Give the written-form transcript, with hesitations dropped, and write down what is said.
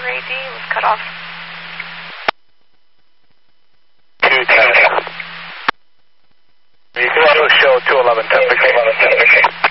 AD was cut off. 210. You can also show 211 temperature.